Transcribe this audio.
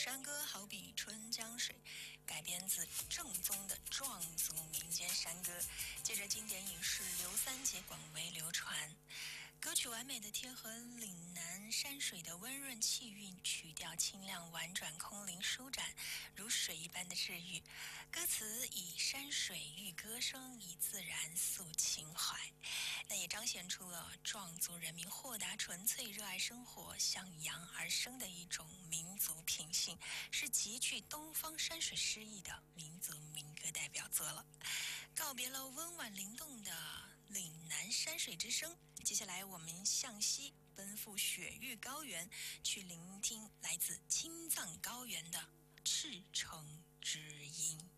山歌好比春江水，改编自正宗的壮族民间山歌，借着经典影视刘三姐广为流传。歌曲完美的贴合岭南山水的温润气韵，曲调清亮婉转，空灵舒展，如水一般的治愈。歌词以山水喻歌声，以自然诉情怀，那也彰显出了壮族人民豁达纯粹、热爱生活、向阳而生的一种民族品性，是极具东方山水诗意的民族民歌代表作了。告别了温婉灵动的岭南山水之声，接下来我们向西奔赴雪域高原，去聆听来自青藏高原的赤诚之音。